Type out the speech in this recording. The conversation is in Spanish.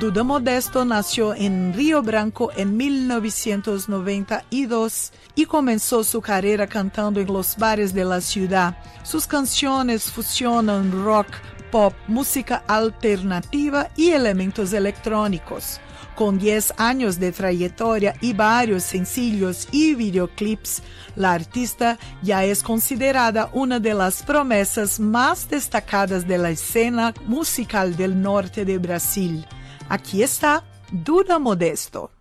Duda Modesto nació en Río Branco en 1992 y comenzó su carrera cantando en los bares de la ciudad. Sus canciones fusionan rock, pop, música alternativa y elementos electrónicos. Con 10 años de trayectoria y varios sencillos y videoclips, la artista ya es considerada una de las promesas más destacadas de la escena musical del norte de Brasil. Aquí está Duda Modesto.